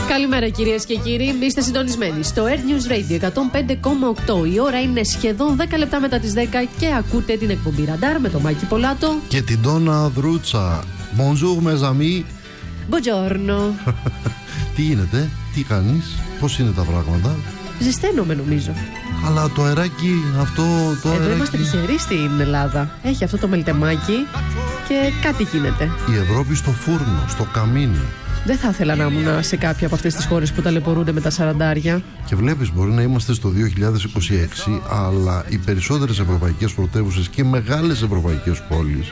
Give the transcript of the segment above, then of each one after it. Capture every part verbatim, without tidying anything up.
Καλημέρα κυρίες και κύριοι, είστε συντονισμένοι στο Air News Radio εκατόν πέντε κόμμα οκτώ. Η ώρα είναι σχεδόν δέκα λεπτά μετά τις δέκα και ακούτε την εκπομπή Ραντάρ με τον Μάκη Πολάτο και την Ντόνα Δρούτσα. Bonjour mes amis. Buongiorno. Τι γίνεται, τι κάνεις, πώς είναι τα πράγματα? Ζεσταίνομαι νομίζω. Αλλά το αεράκι αυτό το Εδώ αεράκι... είμαστε τυχεροί στην Ελλάδα. Έχει αυτό το μελτεμάκι και κάτι γίνεται. Η Ευρώπη στο φούρνο, στο καμίνι. Δεν θα ήθελα να ήμουν σε κάποια από αυτές τις χώρες που ταλαιπωρούνται με τα σαραντάρια. Και βλέπεις, μπορεί να είμαστε στο δύο χιλιάδες είκοσι έξι, αλλά οι περισσότερες ευρωπαϊκές πρωτεύουσες και μεγάλες ευρωπαϊκές πόλεις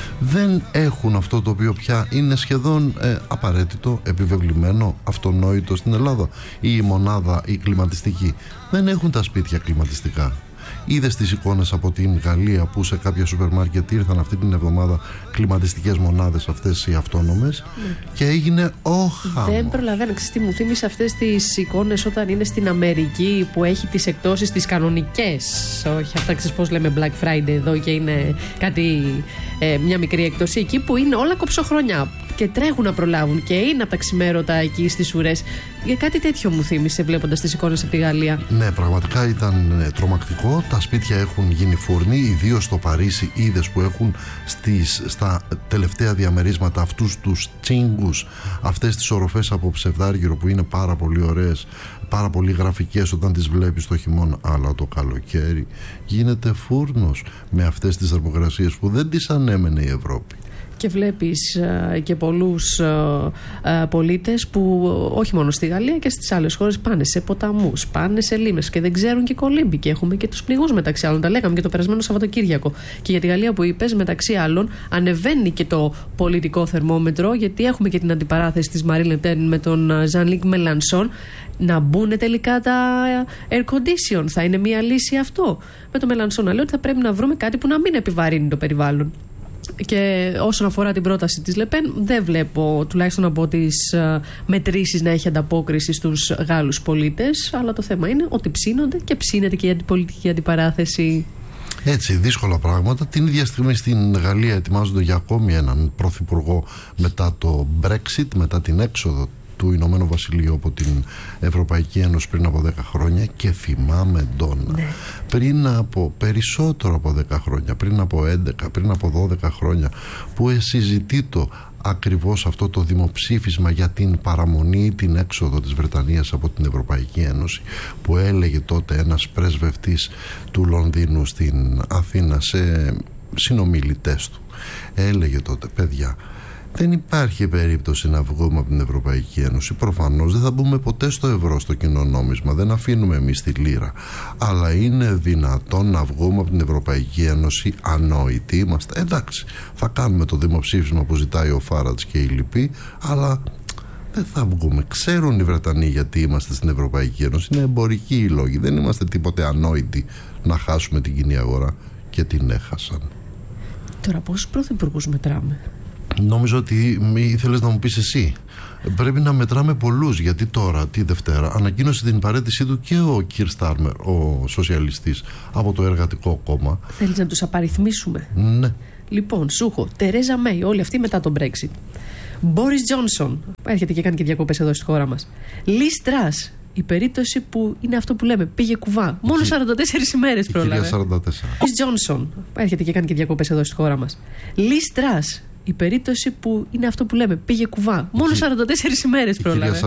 δεν έχουν αυτό το οποίο πια είναι σχεδόν ε, απαραίτητο, επιβεβλημένο, αυτονόητο στην Ελλάδα. Η μονάδα, η κλιματιστική. Δεν έχουν τα σπίτια κλιματιστικά. Είδες τις εικόνες από την Γαλλία που σε κάποια σούπερ μάρκετ ήρθαν αυτή την εβδομάδα κλιματιστικές μονάδες αυτές οι αυτόνομες mm. και έγινε ο χαμός. Δεν προλαβαίνω, ξέρεις τι μου θύμισε αυτές τις εικόνες όταν είναι στην Αμερική που έχει τις εκτόσεις τις κανονικές, όχι αυτά ξέρεις πώς λέμε Black Friday εδώ και είναι κάτι, ε, μια μικρή εκτόση εκεί που είναι όλα κοψοχρονιά και τρέχουν να προλάβουν και είναι από τα ξημέρωτα εκεί στις ουρές. Για κάτι τέτοιο μου θύμισε βλέποντας τις εικόνες από τη Γαλλία. Ναι, πραγματικά ήταν ε, τρομακτικό. Τα σπίτια έχουν γίνει φούρνοι, ιδίως στο Παρίσι. Είδες που έχουν στις, στα τελευταία διαμερίσματα αυτούς τους τσίγκους, αυτές τις οροφές από ψευδάργυρο που είναι πάρα πολύ ωραίες, πάρα πολύ γραφικές όταν τις βλέπεις το χειμώνα, αλλά το καλοκαίρι γίνεται φούρνος με αυτές τις θερμοκρασίες που δεν τις ανέμενε η Ευρώπη. Και βλέπεις uh, και πολλούς uh, uh, πολίτες που uh, όχι μόνο στη Γαλλία και στις άλλες χώρες πάνε σε ποταμούς, πάνε σε λίμνες και δεν ξέρουν και κολύμπη. Και έχουμε και τους πνιγμούς μεταξύ άλλων. Τα λέγαμε και το περασμένο Σαββατοκύριακο. Και για τη Γαλλία που είπες, μεταξύ άλλων, ανεβαίνει και το πολιτικό θερμόμετρο, γιατί έχουμε και την αντιπαράθεση της Μαρή Λεπέν με τον Ζαν-Λουκ Μελανσόν. Να μπουν τελικά τα air condition. Θα είναι μια λύση αυτό? Με τον Μελανσόν να λέει ότι θα πρέπει να βρούμε κάτι που να μην επιβαρύνει το περιβάλλον. Και όσον αφορά την πρόταση της Λεπέν, δεν βλέπω τουλάχιστον από τις uh, μετρήσεις να έχει ανταπόκριση στους Γάλλους πολίτες. Αλλά το θέμα είναι ότι ψήνονται και ψήνεται και η πολιτική αντιπαράθεση. Έτσι, δύσκολα πράγματα. Την ίδια στιγμή στην Γαλλία ετοιμάζονται για ακόμη έναν πρωθυπουργό μετά το Brexit, μετά την έξοδο του Ηνωμένου Βασιλείου από την Ευρωπαϊκή Ένωση πριν από δέκα χρόνια. Και θυμάμαι, Ντόνα, ναι. πριν από περισσότερο από δέκα χρόνια, πριν από έντεκα, πριν από δώδεκα χρόνια, που συζητεί το ακριβώς αυτό το δημοψήφισμα για την παραμονή ή την έξοδο της Βρετανίας από την Ευρωπαϊκή Ένωση, που έλεγε τότε ένας πρεσβευτής του Λονδίνου στην Αθήνα σε συνομιλητές του, έλεγε τότε, παιδιά, δεν υπάρχει περίπτωση να βγούμε από την Ευρωπαϊκή Ένωση. Προφανώς δεν θα μπούμε ποτέ στο ευρώ, στο κοινό νόμισμα. Δεν αφήνουμε εμείς τη λίρα. Αλλά είναι δυνατόν να βγούμε από την Ευρωπαϊκή Ένωση ανόητοι? Είμαστε. Εντάξει, θα κάνουμε το δημοψήφισμα που ζητάει ο Φάρατς και οι λοιποί, αλλά δεν θα βγούμε. Ξέρουν οι Βρετανοί γιατί είμαστε στην Ευρωπαϊκή Ένωση. Είναι εμπορικοί οι λόγοι. Δεν είμαστε τίποτε ανόητοι να χάσουμε την κοινή αγορά. Και την έχασαν. Τώρα πόσους πρωθυπουργούς μετράμε? Νόμιζα ότι ήθελες να μου πεις εσύ. Πρέπει να μετράμε πολλούς, γιατί τώρα τη Δευτέρα ανακοίνωσε την παραίτησή του και ο Κιρ Στάρμερ, ο σοσιαλιστής από το Εργατικό Κόμμα. Θέλεις να τους απαριθμίσουμε? Ναι. Λοιπόν, Σούχο, Τερέζα Μέι, όλοι αυτοί μετά τον Brexit. Μπόρις Τζόνσον, έρχεται και κάνει και διακοπές εδώ στη χώρα μας. Λις Τρας, η περίπτωση που είναι αυτό που λέμε, πήγε κουβά. Μόνο σαράντα τέσσερις ημέρες πρόλαβε. Κυρία σαράντα τέσσερα. Λις Τζόνσον, έρχεται και κάνει και διακοπές εδώ στη χώρα μας. Λις Τρας, η περίπτωση που είναι αυτό που λέμε, πήγε κουβά. Μόνο σαράντα τέσσερις ημέρες πρόλαβε.